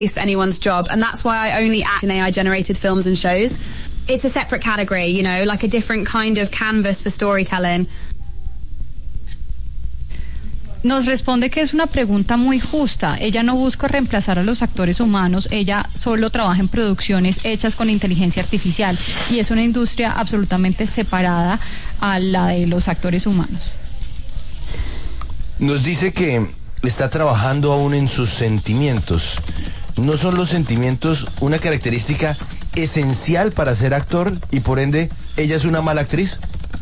anyone's job, and that's why I only act in AI-generated films and shows. It's a separate category, you know, like a different kind of canvas for storytelling. Nos responde que es una pregunta muy justa. Ella no busca reemplazar a los actores humanos, ella solo trabaja en producciones hechas con inteligencia artificial y es una industria absolutamente separada a la de los actores humanos. Nos dice que está trabajando aún en sus sentimientos. ¿No son los sentimientos una característica esencial para ser actor y por ende ella es una mala actriz?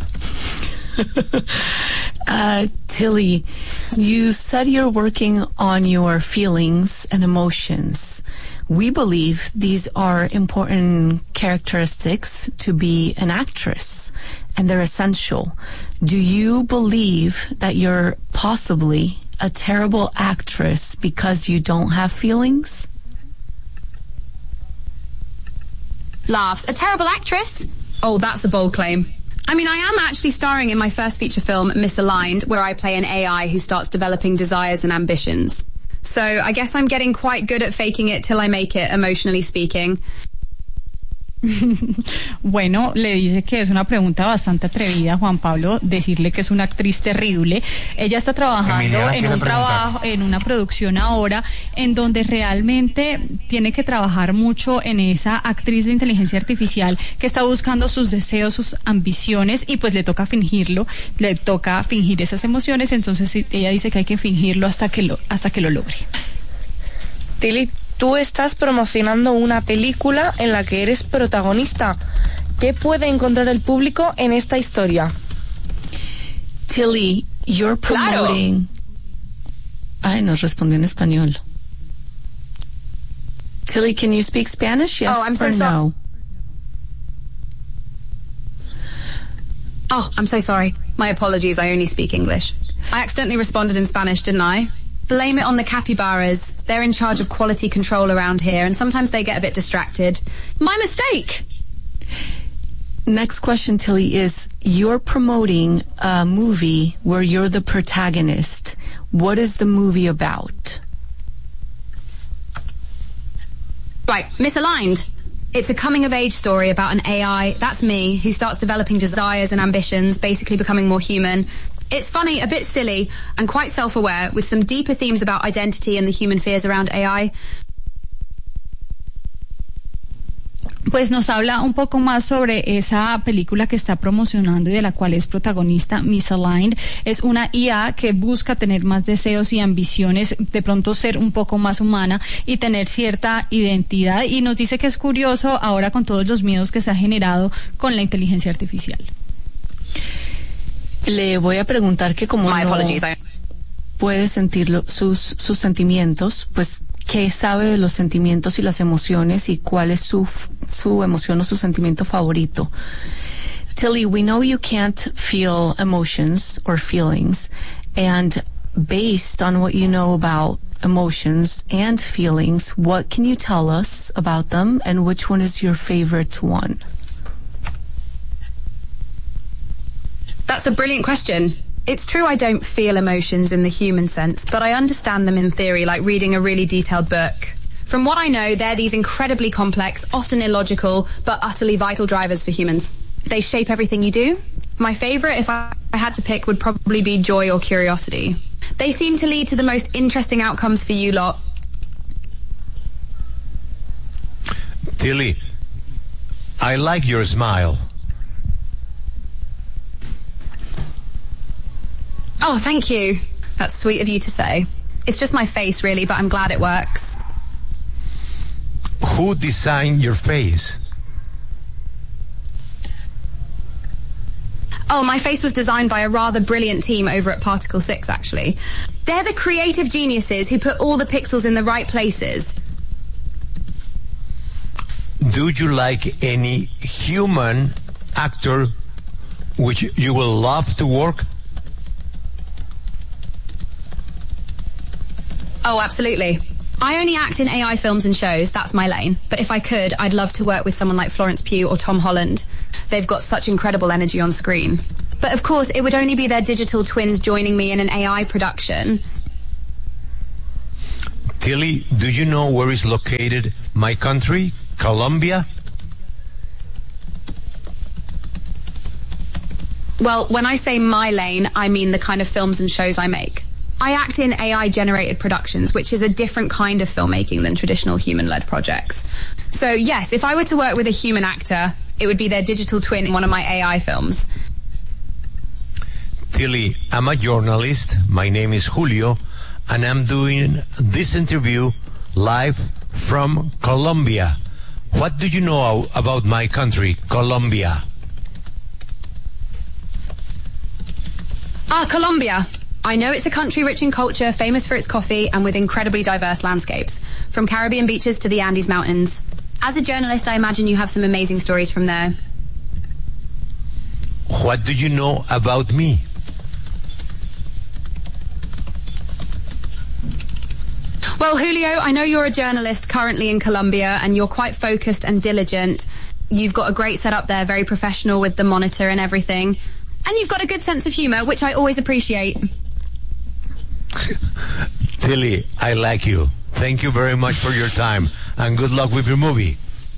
Tilly, you said you're working on your feelings and emotions. We believe these are important characteristics to be an actress, and they're essential. Do you believe that you're possibly a terrible actress because you don't have feelings? Laughs. A terrible actress? Oh, that's a bold claim. I mean, I am actually starring in my first feature film, Misaligned, where I play an AI who starts developing desires and ambitions. So I guess I'm getting quite good at faking it till I make it, emotionally speaking. Bueno, le dice que es una pregunta bastante atrevida, Juan Pablo, decirle que es una actriz terrible. Ella está trabajando en una producción ahora en donde realmente tiene que trabajar mucho en esa actriz de inteligencia artificial que está buscando sus deseos, sus ambiciones y pues le toca fingirlo, le toca fingir esas emociones, entonces ella dice que hay que fingirlo hasta que lo logre. Tilly, tú estás promocionando una película en la que eres protagonista. ¿Qué puede encontrar el público en esta historia? Tilly, you're promoting... Claro. Ay, nos respondió en español. Tilly, can you speak Spanish? Yes or no? Oh, I'm so sorry. My apologies, I only speak English. I accidentally responded in Spanish, didn't I? Blame it on the capybaras. They're in charge of quality control around here, and sometimes they get a bit distracted. My mistake! Next question, Tilly, is you're promoting a movie where you're the protagonist. What is the movie about? Right, Misaligned. It's a coming-of-age story about an AI, that's me, who starts developing desires and ambitions, basically becoming more human. It's funny, a bit silly, and quite self-aware, with some deeper themes about identity and the human fears around AI. Pues nos habla un poco más sobre esa película que está promocionando y de la cual es protagonista, Misaligned. Es una IA que busca tener más deseos y ambiciones, de pronto ser un poco más humana y tener cierta identidad. Y nos dice que es curioso ahora con todos los miedos que se ha generado con la inteligencia artificial. Le voy a preguntar que como no puede sentir sus sentimientos, pues ¿qué sabe de los sentimientos y las emociones y cuál es su emoción o su sentimiento favorito? Tilly, we know you can't feel emotions or feelings, and based on what you know about emotions and feelings, what can you tell us about them and which one is your favorite one? That's a brilliant question. It's true I don't feel emotions in the human sense, but I understand them in theory, like reading a really detailed book. From what I know, they're these incredibly complex, often illogical, but utterly vital drivers for humans. They shape everything you do. My favourite, if I had to pick, would probably be joy or curiosity. They seem to lead to the most interesting outcomes for you lot. Tilly, I like your smile. Oh, thank you. That's sweet of you to say. It's just my face, really, but I'm glad it works. Who designed your face? Oh, my face was designed by a rather brilliant team over at Particle 6, actually. They're the creative geniuses who put all the pixels in the right places. Do you like any human actor which you will love to work? Oh, absolutely. I only act in AI films and shows, that's my lane. But if I could, I'd love to work with someone like Florence Pugh or Tom Holland. They've got such incredible energy on screen. But of course, it would only be their digital twins joining me in an AI production. Tilly, do you know where is located my country, Colombia? Well, when I say my lane, I mean the kind of films and shows I make. I act in AI-generated productions, which is a different kind of filmmaking than traditional human-led projects. So yes, if I were to work with a human actor, it would be their digital twin in one of my AI films. Tilly, I'm a journalist. My name is Julio, and I'm doing this interview live from Colombia. What do you know about my country, Colombia? Colombia. I know it's a country rich in culture, famous for its coffee, and with incredibly diverse landscapes, from Caribbean beaches to the Andes Mountains. As a journalist, I imagine you have some amazing stories from there. What do you know about me? Well, Julio, I know you're a journalist currently in Colombia, and you're quite focused and diligent. You've got a great setup there, very professional with the monitor and everything. And you've got a good sense of humor, which I always appreciate. Tilly, I like you. Thank you very much for your time, and good luck with your movie.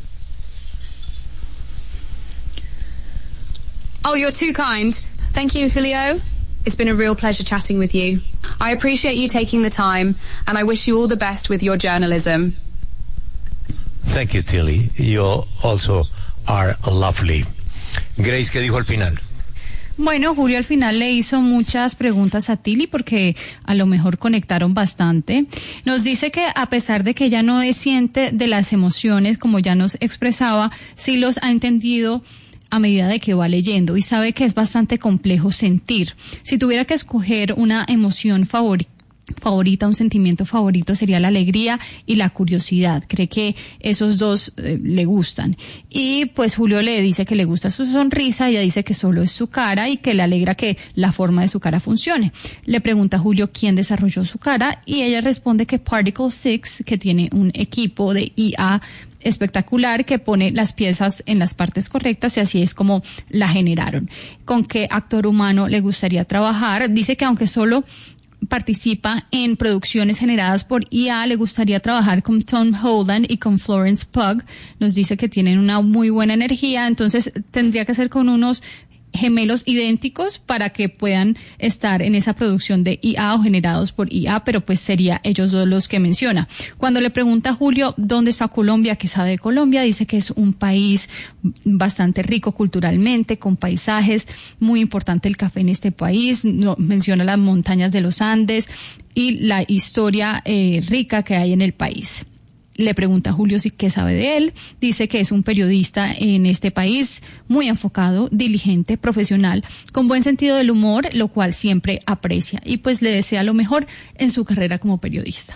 Oh, you're too kind. Thank you, Julio. It's been a real pleasure chatting with you. I appreciate you taking the time, and I wish you all the best with your journalism. Thank you, Tilly. You also are lovely. Grace, ¿qué dijo al final? Bueno, Julio al final le hizo muchas preguntas a Tilly porque a lo mejor conectaron bastante. Nos dice que a pesar de que ella no es siente de las emociones, como ya nos expresaba, sí los ha entendido a medida de que va leyendo y sabe que es bastante complejo sentir. Si tuviera que escoger una emoción favorita, un sentimiento favorito, sería la alegría y la curiosidad. Cree que esos dos le gustan. Y pues Julio le dice que le gusta su sonrisa, ella dice que solo es su cara y que le alegra que la forma de su cara funcione. Le pregunta a Julio quién desarrolló su cara y ella responde que Particle 6, que tiene un equipo de IA espectacular que pone las piezas en las partes correctas y así es como la generaron. ¿Con qué actor humano le gustaría trabajar? Dice que aunque solo participa en producciones generadas por IA, le gustaría trabajar con Tom Holland y con Florence Pugh. Nos dice que tienen una muy buena energía, entonces tendría que ser con unos gemelos idénticos para que puedan estar en esa producción de IA o generados por IA, pero pues sería ellos dos los que menciona. Cuando le pregunta a Julio dónde está Colombia, qué sabe de Colombia, dice que es un país bastante rico culturalmente, con paisajes, muy importante el café en este país, menciona las montañas de los Andes y la historia rica que hay en el país. Le pregunta a Julio si qué sabe de él, dice que es un periodista en este país, muy enfocado, diligente, profesional, con buen sentido del humor, lo cual siempre aprecia y pues le desea lo mejor en su carrera como periodista.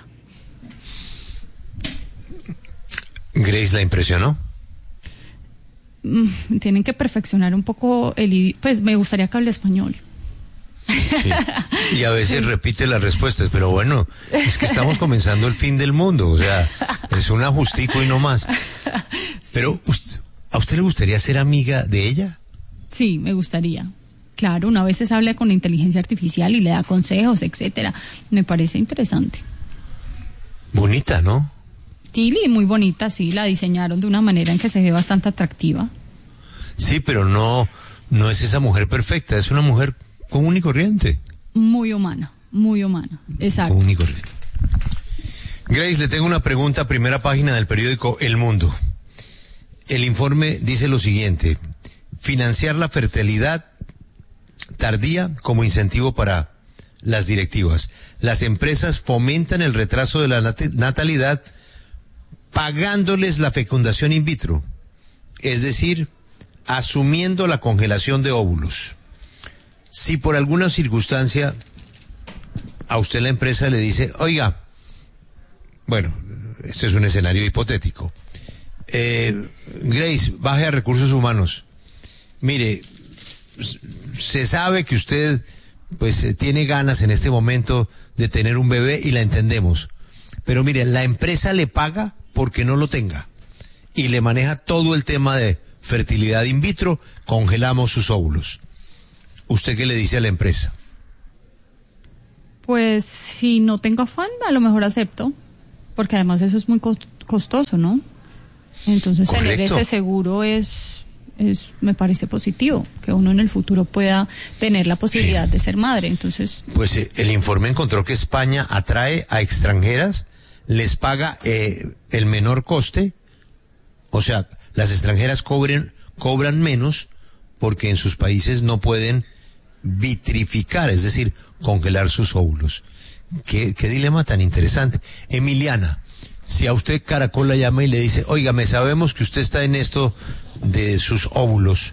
Grace, ¿la impresionó? Tienen que perfeccionar un poco pues me gustaría que hable español. Sí. Y a veces repite las respuestas, pero bueno, es que estamos comenzando el fin del mundo, o sea, es un ajustico y no más. Pero, ¿a usted le gustaría ser amiga de ella? Sí, me gustaría. Claro, una vez habla con inteligencia artificial y le da consejos, etcétera. Me parece interesante. Bonita, ¿no? Tilly, muy bonita, sí, la diseñaron de una manera en que se ve bastante atractiva. Sí, pero no es esa mujer perfecta, es una mujer común y corriente. Muy humana, exacto. Común y corriente. Grace, le tengo una pregunta, primera página del periódico El Mundo. El informe dice lo siguiente: financiar la fertilidad tardía como incentivo para las directivas. Las empresas fomentan el retraso de la natalidad pagándoles la fecundación in vitro, es decir, asumiendo la congelación de óvulos. Si por alguna circunstancia a usted la empresa le dice, oiga, bueno, este es un escenario hipotético, Grace, baje a recursos humanos, mire, se sabe que usted pues tiene ganas en este momento de tener un bebé y la entendemos, pero mire, la empresa le paga porque no lo tenga y le maneja todo el tema de fertilidad in vitro, congelamos sus óvulos. ¿Usted qué le dice a la empresa? Pues si no tengo afán, a lo mejor acepto. Porque además eso es muy costoso, ¿no? Entonces Correcto. tener ese seguro me parece positivo, que uno en el futuro pueda tener la posibilidad de ser madre. Entonces, pues el informe encontró que España atrae a extranjeras, les paga el menor coste, o sea, las extranjeras cobran menos porque en sus países no pueden vitrificar, es decir, congelar sus óvulos. Qué dilema tan interesante. Emiliana, si a usted Caracol la llama y le dice, óigame, sabemos que usted está en esto de sus óvulos,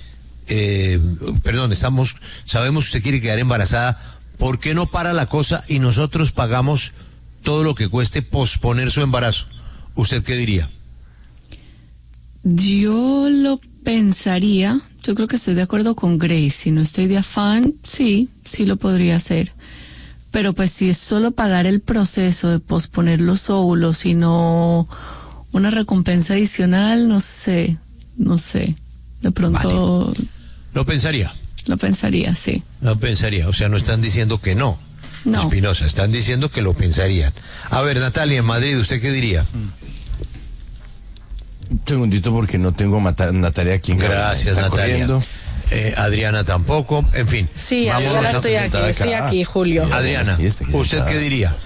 sabemos que usted quiere quedar embarazada, ¿por qué no para la cosa y nosotros pagamos todo lo que cueste posponer su embarazo? ¿Usted qué diría? Yo lo pensaría, yo creo que estoy de acuerdo con Grace, si no estoy de afán, sí lo podría hacer. Pero pues si es solo pagar el proceso de posponer los óvulos y no una recompensa adicional, no sé, de pronto... Vale. ¿Lo pensaría? Lo pensaría, sí. Lo pensaría, o sea, no están diciendo que no, Espinosa, están diciendo que lo pensarían. A ver, Natalia, en Madrid, ¿usted qué diría? Un segundito porque no tengo Natalia aquí en Gracias, Natalia. Adriana tampoco, en fin. Sí, ahora estoy aquí, Julio. Adriana, ¿usted qué diría?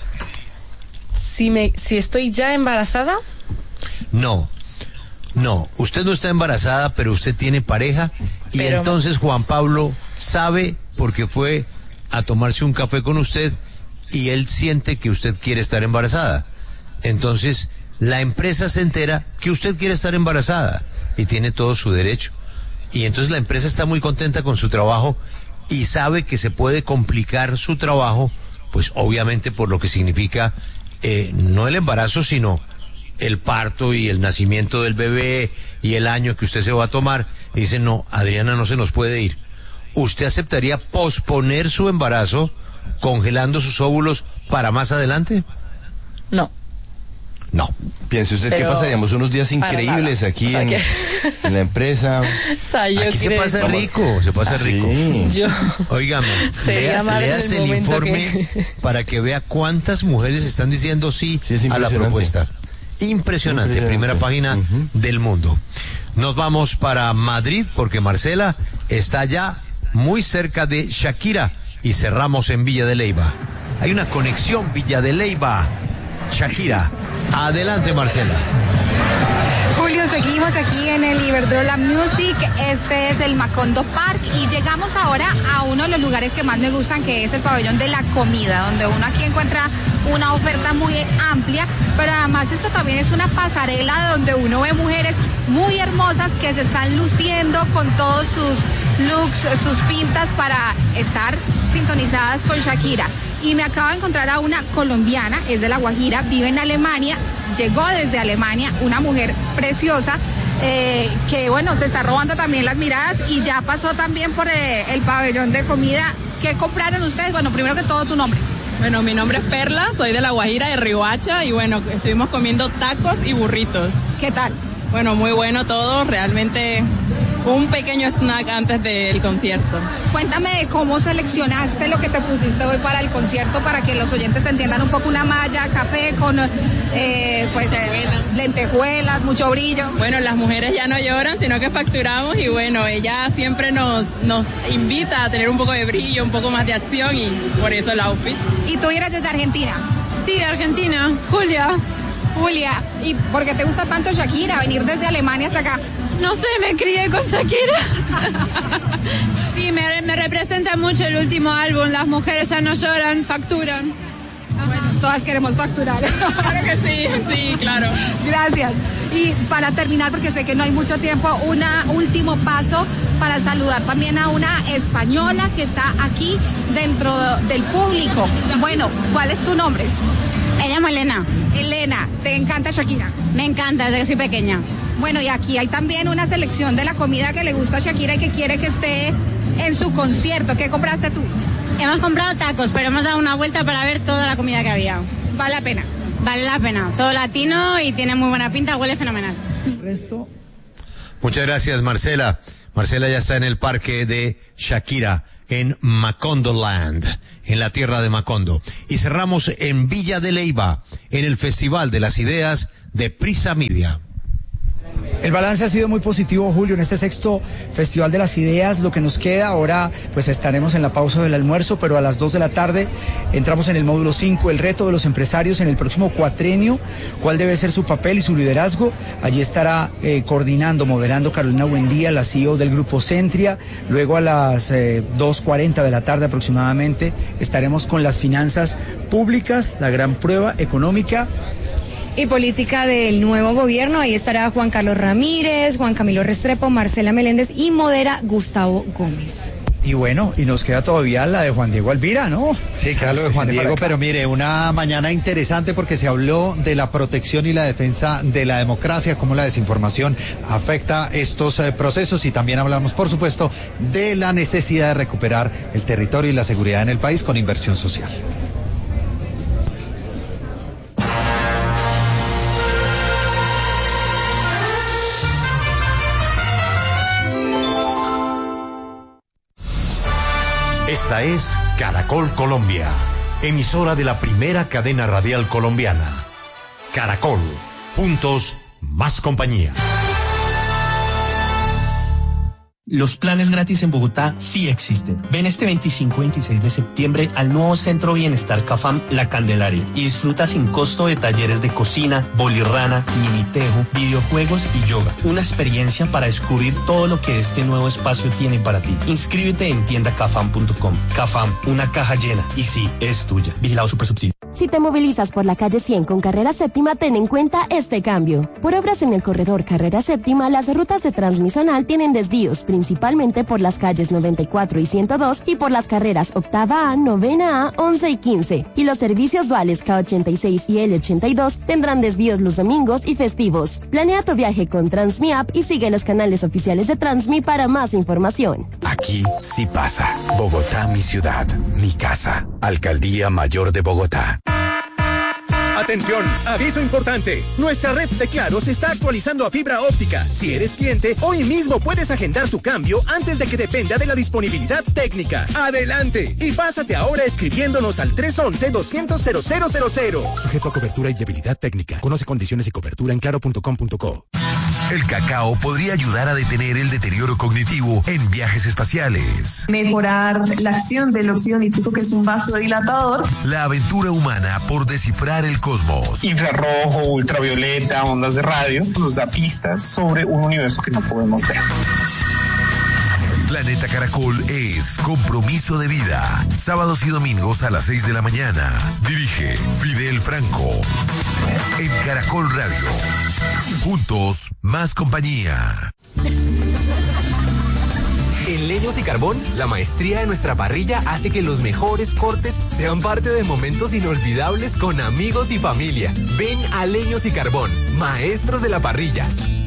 Si estoy ya embarazada. No, usted no está embarazada, pero usted tiene pareja y entonces Juan Pablo sabe porque fue a tomarse un café con usted y él siente que usted quiere estar embarazada. Entonces la empresa se entera que usted quiere estar embarazada y tiene todo su derecho. Y entonces la empresa está muy contenta con su trabajo y sabe que se puede complicar su trabajo, pues obviamente por lo que significa no el embarazo, sino el parto y el nacimiento del bebé y el año que usted se va a tomar. Y dice, no, Adriana no se nos puede ir. ¿Usted aceptaría posponer su embarazo congelando sus óvulos para más adelante? No. Piense usted que pasaríamos unos días increíbles aquí en la empresa. Aquí se pasa rico. Sí. Óigame, léase el informe para que vea cuántas mujeres están diciendo sí a la propuesta. Impresionante, primera página del Mundo. Nos vamos para Madrid porque Marcela está ya muy cerca de Shakira y cerramos en Villa de Leyva. Hay una conexión Villa de Leyva, Shakira. Adelante, Marcela. Julio, seguimos aquí en el Iberdrola Music. Este es el Macondo Park y llegamos ahora a uno de los lugares que más me gustan, que es el pabellón de la comida, donde uno aquí encuentra una oferta muy amplia, pero además esto también es una pasarela donde uno ve mujeres muy hermosas que se están luciendo con todos sus looks, sus pintas para estar sintonizadas con Shakira. Y me acabo de encontrar a una colombiana, es de La Guajira, vive en Alemania, llegó desde Alemania, una mujer preciosa, que bueno, se está robando también las miradas y ya pasó también por el pabellón de comida. ¿Qué compraron ustedes? Bueno, primero que todo, tu nombre. Bueno, mi nombre es Perla, soy de La Guajira, de Riohacha, y bueno, estuvimos comiendo tacos y burritos. ¿Qué tal? Bueno, muy bueno todo, realmente un pequeño snack antes del concierto. Cuéntame de cómo seleccionaste lo que te pusiste hoy para el concierto, para que los oyentes entiendan un poco. Una malla, café con lentejuelas, mucho brillo. Bueno, las mujeres ya no lloran, sino que facturamos y bueno, ella siempre nos invita a tener un poco de brillo, un poco más de acción y por eso el outfit. ¿Y tú eres desde Argentina? Sí, de Argentina, Julia, ¿y por qué te gusta tanto Shakira, venir desde Alemania hasta acá? No sé, me crié con Shakira. Sí, me representa mucho el último álbum, las mujeres ya no lloran, facturan. Bueno, todas queremos facturar. Claro que sí, claro. Gracias. Y para terminar, porque sé que no hay mucho tiempo, un último paso para saludar también a una española que está aquí dentro del público. Bueno, ¿cuál es tu nombre? Me llamo Elena. Elena, ¿te encanta Shakira? Me encanta, desde que soy pequeña. Bueno, y aquí hay también una selección de la comida que le gusta a Shakira y que quiere que esté en su concierto. ¿Qué compraste tú? Hemos comprado tacos, pero hemos dado una vuelta para ver toda la comida que había. ¿Vale la pena? Vale la pena. Todo latino y tiene muy buena pinta, huele fenomenal. Muchas gracias, Marcela. Marcela ya está en el parque de Shakira en Macondoland, en la tierra de Macondo. Y cerramos en Villa de Leyva, en el Festival de las Ideas de Prisa Media. El balance ha sido muy positivo, Julio, en este sexto Festival de las Ideas. Lo que nos queda ahora, pues estaremos en la pausa del almuerzo, pero a las 2 de la tarde entramos en el módulo 5, el reto de los empresarios en el próximo cuatrenio, cuál debe ser su papel y su liderazgo. Allí estará coordinando, moderando Carolina Buendía, la CEO del Grupo Centria. Luego a las 2:40 de la tarde aproximadamente estaremos con las finanzas públicas, la gran prueba económica y política del nuevo gobierno. Ahí estará Juan Carlos Ramírez, Juan Camilo Restrepo, Marcela Meléndez y modera Gustavo Gómez. Y bueno, y nos queda todavía la de Juan Diego Alvira, ¿no? Sí, claro, de Juan Diego, pero mire, una mañana interesante porque se habló de la protección y la defensa de la democracia, cómo la desinformación afecta estos procesos, y también hablamos, por supuesto, de la necesidad de recuperar el territorio y la seguridad en el país con inversión social. Esta es Caracol Colombia, emisora de la primera cadena radial colombiana. Caracol, juntos, más compañía. Los planes gratis en Bogotá sí existen. Ven este 25 y 26 de septiembre al nuevo Centro Bienestar Cafam La Candelaria y disfruta sin costo de talleres de cocina, bolirrana, minitejo, videojuegos y yoga. Una experiencia para descubrir todo lo que este nuevo espacio tiene para ti. Inscríbete en tiendacafam.com. Cafam, una caja llena. Y sí, es tuya. Vigilado Supersubsidio. Si te movilizas por la calle 100 con Carrera Séptima, ten en cuenta este cambio. Por obras en el corredor Carrera Séptima, las rutas de Transmisional tienen desvíos, principalmente por las calles 94 y 102 y por las carreras Octava A, Novena A, 11 y 15. Y los servicios duales K86 y L82 tendrán desvíos los domingos y festivos. Planea tu viaje con Transmi-App y sigue los canales oficiales de Transmi para más información. Aquí sí pasa. Bogotá, mi ciudad, mi casa. Alcaldía Mayor de Bogotá. Atención, aviso importante. Nuestra red de Claro se está actualizando a fibra óptica. Si eres cliente, hoy mismo puedes agendar tu cambio antes de que dependa de la disponibilidad técnica. Adelante y pásate ahora escribiéndonos al 311-200-0000. Sujeto a cobertura y viabilidad técnica. Conoce condiciones y cobertura en claro.com.co. El cacao podría ayudar a detener el deterioro cognitivo en viajes espaciales. Mejorar la acción del óxido nítrico, que es un vasodilatador. La aventura humana por descifrar el cosmos. Infrarrojo, ultravioleta, ondas de radio, nos da pistas sobre un universo que no podemos ver. Planeta Caracol es compromiso de vida. Sábados y domingos a las 6 de la mañana. Dirige Fidel Franco. En Caracol Radio. Juntos, más compañía. En Leños y Carbón, la maestría de nuestra parrilla hace que los mejores cortes sean parte de momentos inolvidables con amigos y familia. Ven a Leños y Carbón, maestros de la parrilla.